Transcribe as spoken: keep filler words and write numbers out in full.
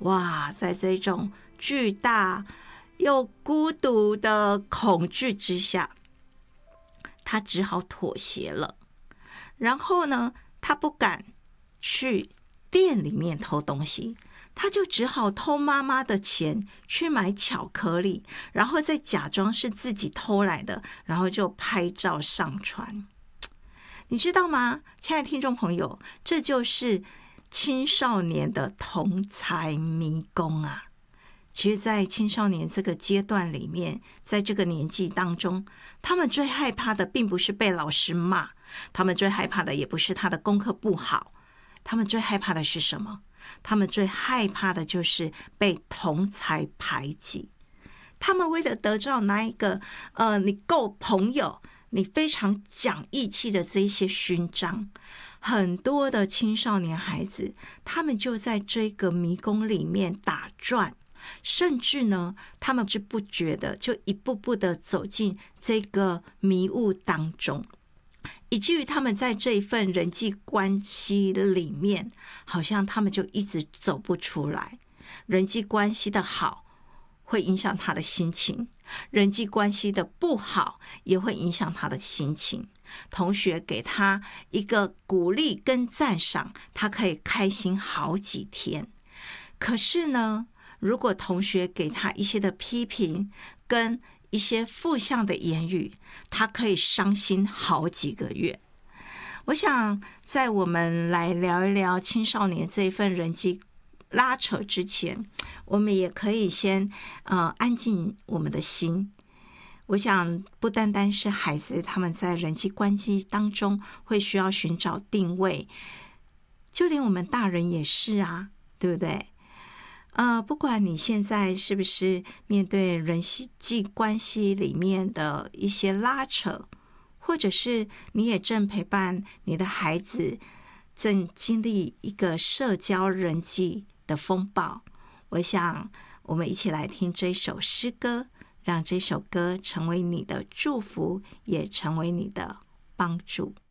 哇，在这种巨大又孤独的恐惧之下，他只好妥协了。然后呢，他不敢去店里面偷东西，他就只好偷妈妈的钱去买巧克力，然后再假装是自己偷来的，然后就拍照上传。你知道吗，亲爱的听众朋友，这就是青少年的同财迷宫啊！其实在青少年这个阶段里面，在这个年纪当中，他们最害怕的并不是被老师骂，他们最害怕的也不是他的功课不好，他们最害怕的是什么？他们最害怕的就是被同侪排挤。他们为了得到那一个呃，你够朋友，你非常讲义气的这一些勋章，很多的青少年孩子，他们就在这个迷宫里面打转，甚至呢，他们是不觉得就一步步的走进这个迷雾当中，以至于他们在这一份人际关系里面，好像他们就一直走不出来。人际关系的好会影响他的心情，人际关系的不好也会影响他的心情。同学给他一个鼓励跟赞赏，他可以开心好几天。可是呢，如果同学给他一些的批评跟一些负向的言语，他可以伤心好几个月。我想在我们来聊一聊青少年这一份人际拉扯之前，我们也可以先呃安静我们的心。我想不单单是孩子他们在人际关系当中会需要寻找定位，就连我们大人也是啊，对不对？呃，不管你现在是不是面对人际关系里面的一些拉扯，或者是你也正陪伴你的孩子正经历一个社交人际的风暴，我想我们一起来听这首诗歌，让这首歌成为你的祝福，也成为你的帮助。